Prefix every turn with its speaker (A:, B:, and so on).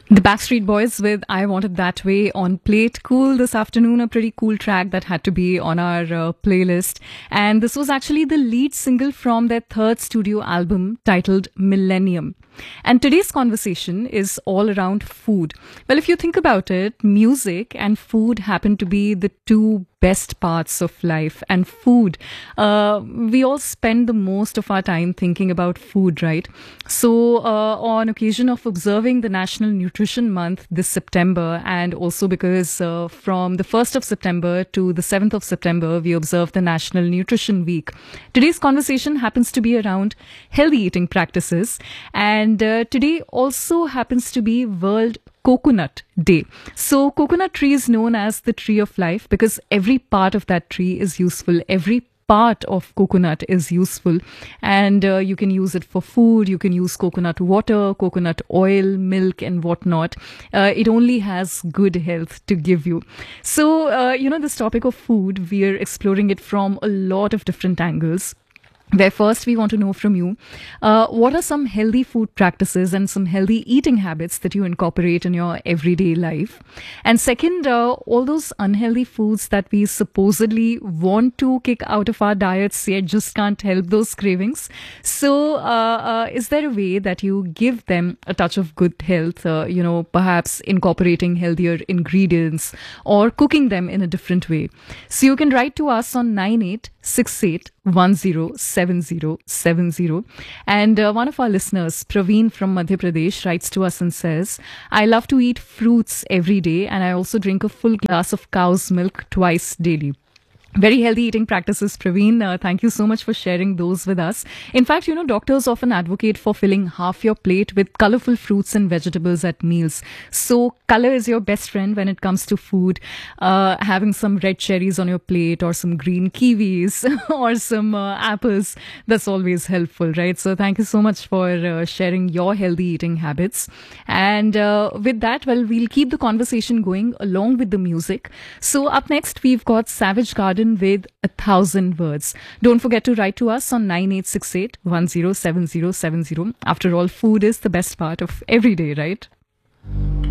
A: The Backstreet Boys with I Want It That Way on Plate Cool this afternoon, a pretty cool track that had to be on our playlist. And this was actually the lead single from their third studio album titled Millennium. And today's conversation is all around food. Well, if you think about it, music and food happen to be the two best parts of life. And food, we all spend the most of our time thinking about food, right? So, on occasion of observing the National Nutrition Month this September, and also because from the 1st of September to the 7th of September, we observe the National Nutrition Week. Today's conversation happens to be around healthy eating practices. And today also happens to be World Coconut Day. So coconut tree is known as the tree of life because every part of that tree is useful. Every part of coconut is useful, and you can use it for food. You can use coconut water, coconut oil, milk, and whatnot. It only has good health to give you. So this topic of food, we are exploring it from a lot of different angles. Where first we want to know from you, what are some healthy food practices and some healthy eating habits that you incorporate in your everyday life? And second, all those unhealthy foods that we supposedly want to kick out of our diets yet just can't help those cravings. So is there a way that you give them a touch of good health, perhaps incorporating healthier ingredients or cooking them in a different way? So you can write to us on 9868107070. And one of our listeners, Praveen from Madhya Pradesh, writes to us and says, I love to eat fruits every day and I also drink a full glass of cow's milk twice daily. Very healthy eating practices, Praveen. Thank you so much for sharing those with us. In fact, doctors often advocate for filling half your plate with colorful fruits and vegetables at meals. So color is your best friend when it comes to food. Having some red cherries on your plate or some green kiwis or some apples, that's always helpful, right? So thank you so much for sharing your healthy eating habits. And with that, well, we'll keep the conversation going along with the music. So up next, we've got Savage Garden with 1,000 words. Don't forget to write to us on 9868107070. After all, food is the best part of every day, right?